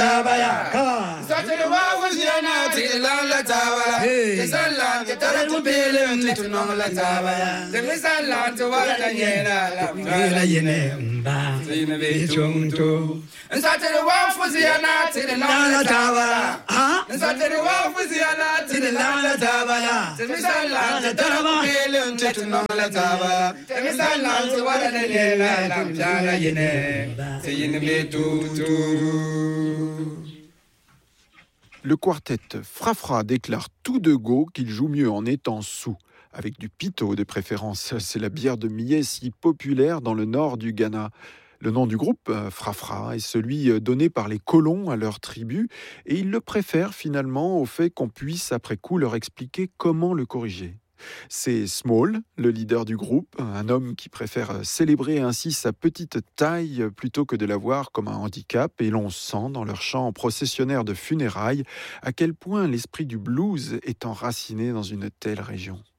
tabaya, kawa. Satele wa fuziana tila la tabaya. Tesala ketara tubele tunon la tabaya. Temisala tuwala yena la mala yene mba. Sine be chunto. Satele wa fuziana tila la tabaya. Satele wa fuziana tila la tabaya. Temisala ketara tubele tunon la tabaya. Temisala tuwala yena la mala yene mba. Sine be chunto. Le quartet Fra déclare tout de go qu'il joue mieux en étant sous, avec du pito de préférence. C'est la bière de millet si populaire dans le nord du Ghana. Le nom du groupe, Fra, est celui donné par les colons à leur tribu, et ils le préfèrent finalement au fait qu'on puisse après coup leur expliquer comment le corriger. C'est Small, le leader du groupe, un homme qui préfère célébrer ainsi sa petite taille plutôt que de la voir comme un handicap, et l'on sent dans leur chant processionnaire de funérailles à quel point l'esprit du blues est enraciné dans une telle région.